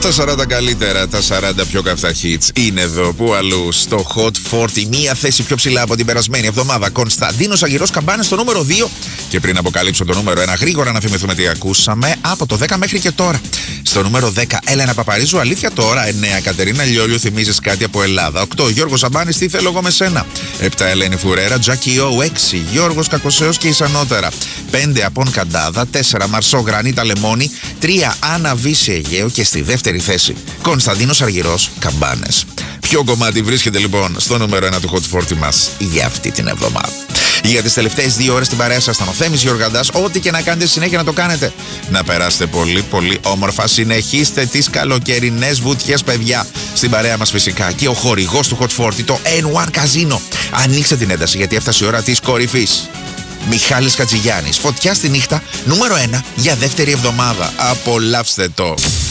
Τα 40 καλύτερα, τα 40 πιο καυτά hits είναι εδώ, που αλλού, στο Hot 40. Μία θέση πιο ψηλά από την περασμένη εβδομάδα. Κωνσταντίνος Αργυρός Καμπάνες στο νούμερο 2. Και πριν αποκαλύψω το νούμερο 1, γρήγορα να θυμηθούμε τι ακούσαμε από το 10 μέχρι και τώρα. Στο νούμερο 10, Έλενα Παπαρίζου, Αλήθεια τώρα. 9, Κατερίνα Λιόλιου, Θυμίζεις κάτι από Ελλάδα. 8, Γιώργος Σαμπάνης, Τι θέλω εγώ με σένα. 7, Ελένη Φουρέρα, Τζάκι Ο. 6, Γιώργος Κακοσέος και Ισανότερα. 5, Απόν Καντάδα. 4, Μαρσό Γρανίτα Λεμόνι. 3, Άννα Βύση Αιγαίου. Και στη δεύτερη θέση, Κωνσταντίνος Αργυρός Καμπάνες. Ποιο κομμάτι βρίσκεται λοιπόν στο νούμερο 1 του Hot 40 μας για αυτή την εβδομάδα? Για τις τελευταίες 2 ώρες στην παρέα σας ήταν ο Θέμης Γιοργαντάς. Ό,τι και να κάνετε, συνέχεια να το κάνετε. Να περάσετε πολύ πολύ όμορφα. Συνεχίστε τις καλοκαιρινές βουτιές, παιδιά. Στην παρέα μας φυσικά και ο χορηγός του Hot 40, το N1 Casino. Ανοίξτε την ένταση, γιατί έφτασε η ώρα της κορυφής. Μιχάλης Χατζηγιάννης, Φωτιά στη νύχτα, νούμερο 1 για δεύτερη εβδομάδα. Απολαύστε το.